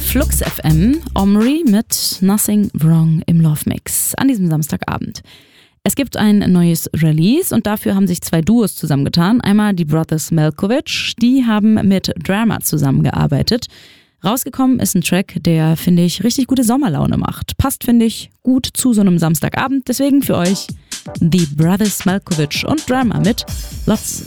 Flux FM, Omri mit Nothing Wrong im Love Mix an diesem Samstagabend. Es gibt ein neues Release und dafür haben sich 2 Duos zusammengetan. Einmal die Brothers Malkovich, die haben mit Drama zusammengearbeitet. Rausgekommen ist ein Track, der, finde ich, richtig gute Sommerlaune macht. Passt, finde ich, gut zu so einem Samstagabend. Deswegen für euch die Brothers Malkovich und Drama mit Lots